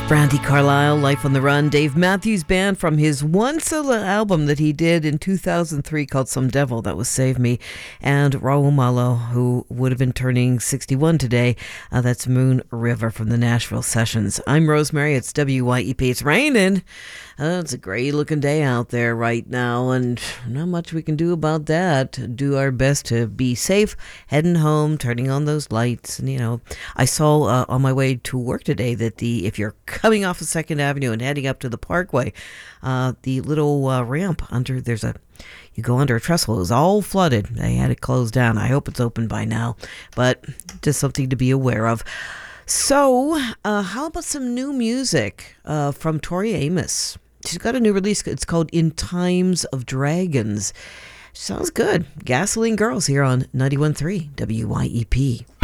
Brandy Carlisle, Life on the Run. Dave Matthews Band from his one solo album that he did in 2003 called Some Devil, that was Save Me. And Raul Malo, who would have been turning 61 today. That's Moon River from the Nashville Sessions. I'm Rosemary. It's WYEP. It's raining. It's a great looking day out there right now, and not much we can do about that. Do our best to be safe, heading home, turning on those lights. And, I saw on my way to work today that if you're coming off of 2nd Avenue and heading up to the Parkway, the little ramp you go under a trestle is all flooded. They had it closed down. I hope it's open by now, but just something to be aware of. So, how about some new music from Tori Amos? She's got a new release. It's called In Times of Dragons. Sounds good. Gasoline Girls here on 91.3 WYEP.